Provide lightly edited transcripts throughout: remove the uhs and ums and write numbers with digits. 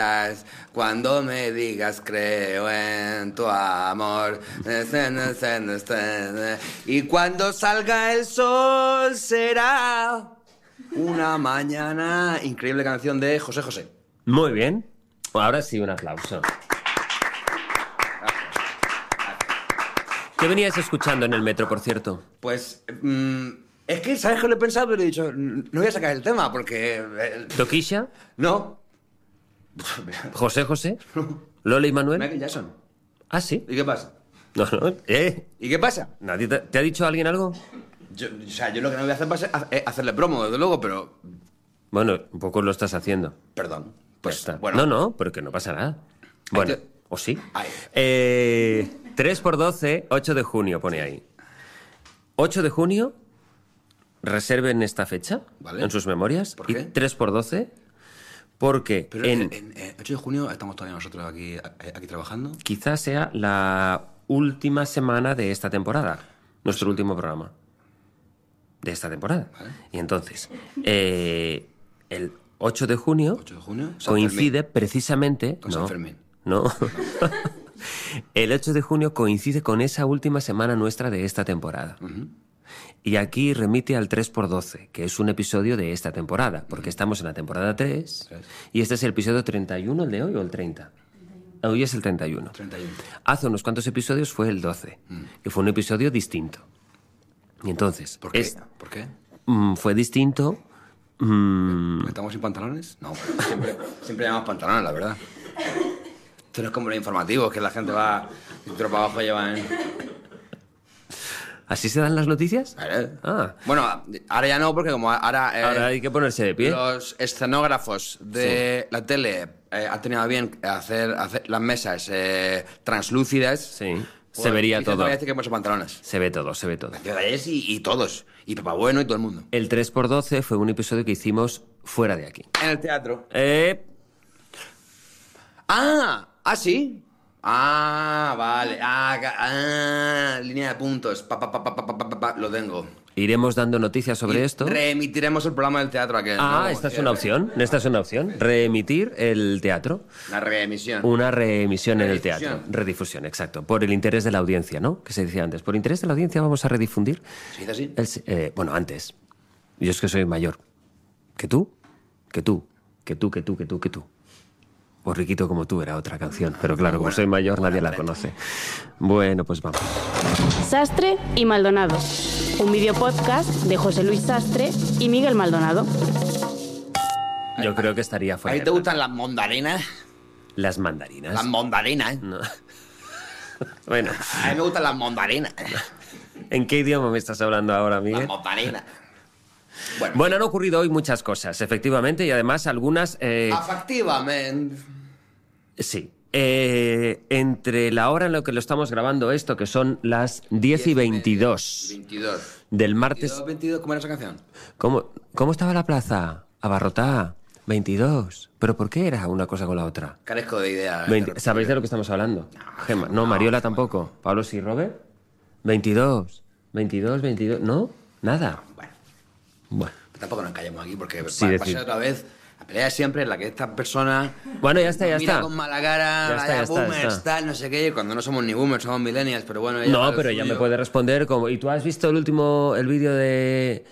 Cuando me digas creo en tu amor. Y cuando salga el sol será una mañana. Increíble canción de José José. Muy bien. Ahora sí, un aplauso. ¿Qué venías escuchando en el metro, por cierto? Pues... es que, ¿sabes qué lo he pensado? Pero he dicho, no voy a sacar el tema porque... ¿Toquisha? No. ¿José José? ¿Lola y Manuel? Michael Jackson. Ah, sí. ¿Y qué pasa? No, no. ¿Y qué pasa? ¿Nadie te ha dicho alguien algo? Yo lo que no voy a hacer va a ser hacerle promo, desde luego, pero... Bueno, un poco lo estás haciendo. Perdón. Pues Pues, está. bueno. No, porque no pasa nada. Bueno, ¿o sí? Ay. 3x12, 8 de junio, pone ahí. 8 de junio, reserven esta fecha, Vale. en sus memorias. ¿Por qué? Y 3x12, porque Pero en 8 de junio estamos todavía nosotros aquí trabajando. quizás sea la última semana de esta temporada, nuestro último programa de esta temporada. Vale. Y entonces, el 8 de junio, 8 de junio, San coincide Fermín. precisamente... Con San Fermín. No. El 8 de junio coincide con esa última semana nuestra de esta temporada. Y aquí remite al 3x12, que es un episodio de esta temporada, porque estamos en la temporada 3, y este es el episodio 31, ¿el de hoy o el 30? Hoy es el 31. 31. Hace unos cuantos episodios fue el 12, que fue un episodio distinto. Y entonces... ¿Por qué? ¿Por qué? fue distinto... ¿Porque estamos sin pantalones? No, siempre llevamos pantalones, la verdad. Esto no es como los informativos, que la gente va cintura para abajo y llevan... ¿Así se dan las noticias? Ah. Bueno, ahora ya no, porque como Ahora hay que ponerse de pie. los escenógrafos de la tele han tenido a bien hacer las mesas translúcidas. Sí, pues, se vería dicen, todo. Voy a decir que hemos pantalones. Se ve todo, se ve todo. Yo de ayer y todos. Y Papá Bueno y todo el mundo. El 3x12 fue un episodio que hicimos fuera de aquí. En el teatro. ¿Sí? Vale. Línea de puntos. Lo tengo. Iremos dando noticias sobre esto. Reemitiremos el programa del teatro aquel. Esta es una opción. Esta es una opción. Reemitir el teatro. Una reemisión. Una reemisión en el Redifusión. teatro. Redifusión, exacto. Por el interés de la audiencia, ¿no? Que se decía antes. Por interés de la audiencia vamos a redifundir. ¿Se dice así? Bueno, antes. Yo es que soy mayor. ¿Que tú? Que tú. O Riquito como tú era otra canción. Pero claro, como soy mayor, nadie la conoce. Bueno, pues vamos. Sastre y Maldonado. Un videopodcast de José Luis Sastre y Miguel Maldonado. Yo creo que estaría ¿A fuera. ti te gustan las mondarinas? Las mandarinas. Las mondarinas. No. Bueno, A mí me gustan las mondarinas. ¿en qué idioma me estás hablando ahora, Las Miguel? mondarinas. Bueno, han ocurrido hoy muchas cosas, efectivamente, y además algunas... Efectivamente. Sí. Entre la hora en la que lo estamos grabando esto, que son las 10 y 22 22. del martes... 22, ¿cómo era esa canción? ¿Cómo estaba la plaza? Abarrotada. 22. ¿Pero por qué era una cosa con la otra? Carezco de idea. 20. ¿Sabéis de lo que estamos hablando? Gemma. No, Mariola tampoco. Pablo sí, Robert. 22. 22. ¿No? Nada. Bueno. Tampoco nos callemos aquí porque Sí, va a decir. ser otra vez. La pelea es siempre en la que esta persona... Bueno, ya está. Mira con mala cara, Ya está, vaya ya está, boomers, ya está. tal, no sé qué. Cuando no somos ni boomers, somos millennials, pero bueno... ella va No, a lo pero ella suyo. me puede responder como... ¿Y tú has visto el vídeo de...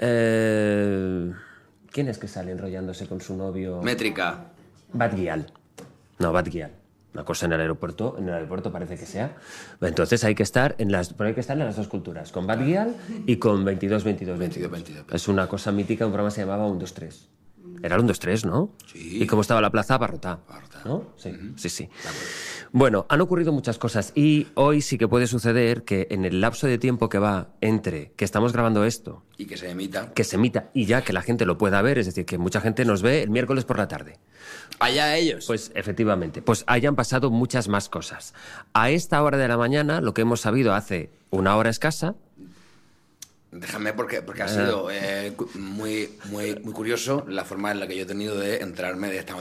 ¿Quién es que sale enrollándose con su novio? Métrica. Batguial. No, Batguial. Una cosa en el aeropuerto parece que sea. Entonces hay que estar en las dos culturas, con Batguial y con 22. 22. Es una cosa mítica, un programa se llamaba 1, 2, 3. Era el 1, 2, 3, ¿no? Sí. ¿Y cómo estaba la plaza? Abarrotada. Abarrotada. ¿No? Sí, sí. Bueno, han ocurrido muchas cosas y hoy sí que puede suceder que en el lapso de tiempo que va entre que estamos grabando esto, Y que se emita. que se emita y ya que la gente lo pueda ver, es decir, que mucha gente nos ve el miércoles por la tarde. Allá ellos. Pues efectivamente, pues hayan pasado muchas más cosas. A esta hora de la mañana, lo que hemos sabido hace una hora escasa... Déjame porque ha sido muy curioso la forma en la que yo he tenido de enterarme de esta